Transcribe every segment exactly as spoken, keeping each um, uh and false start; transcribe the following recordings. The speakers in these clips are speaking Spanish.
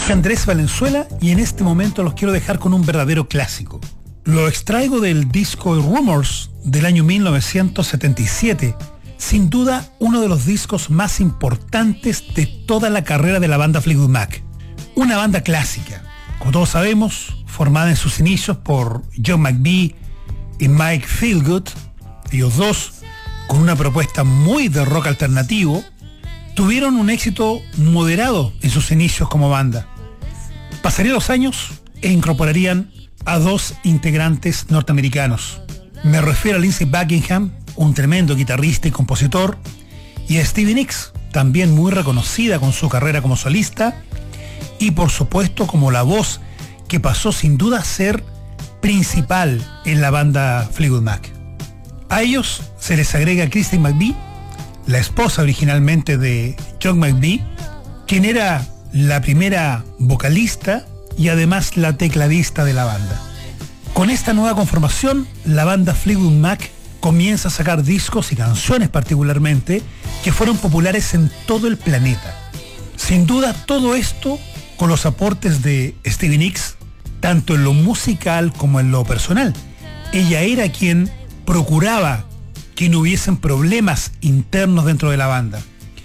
Soy Andrés Valenzuela y en este momento los quiero dejar con un verdadero clásico. Lo extraigo del disco Rumors del año mil novecientos setenta y siete, sin duda uno de los discos más importantes de toda la carrera de la banda Fleetwood Mac. Una banda clásica, como todos sabemos, formada en sus inicios por John McVie y Mike Feelgood, ellos dos, con una propuesta muy de rock alternativo, tuvieron un éxito moderado en sus inicios como banda. Pasarían los años e incorporarían a dos integrantes norteamericanos. Me refiero a Lindsey Buckingham, un tremendo guitarrista y compositor, y a Stevie Nicks, también muy reconocida con su carrera como solista, y por supuesto como la voz que pasó sin duda a ser principal en la banda Fleetwood Mac. A ellos se les agrega Christine McVie, la esposa originalmente de John McVie, quien era la primera vocalista y además la tecladista de la banda. Con esta nueva conformación, la banda Fleetwood Mac comienza a sacar discos y canciones particularmente que fueron populares en todo el planeta. Sin duda todo esto con los aportes de Stevie Nicks, tanto en lo musical como en lo personal. Ella era quien procuraba que no hubiesen problemas internos dentro de la banda.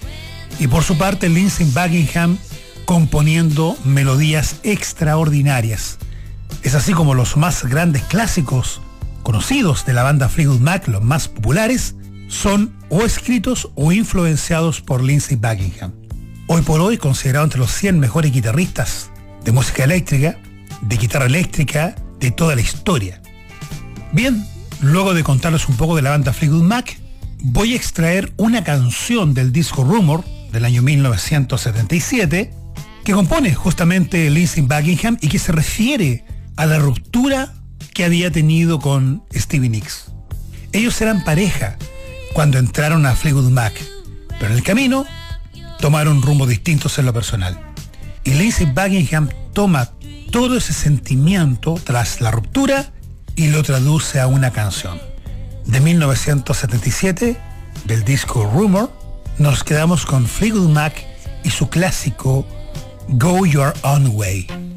Y por su parte, Lindsey Buckingham componiendo melodías extraordinarias. Es así como los más grandes clásicos conocidos de la banda Fleetwood Mac, los más populares, son o escritos o influenciados por Lindsey Buckingham. Hoy por hoy considerado entre los cien mejores guitarristas de música eléctrica, de guitarra eléctrica, de toda la historia. Bien, luego de contarles un poco de la banda Fleetwood Mac, voy a extraer una canción del disco Rumor del año mil novecientos setenta y siete que compone justamente Lindsey Buckingham y que se refiere a la ruptura que había tenido con Stevie Nicks. Ellos eran pareja cuando entraron a Fleetwood Mac, pero en el camino tomaron rumbos distintos en lo personal. Y Lindsey Buckingham toma todo ese sentimiento tras la ruptura y lo traduce a una canción. De mil novecientos setenta y siete, del disco Rumor, nos quedamos con Fleetwood Mac y su clásico Go Your Own Way.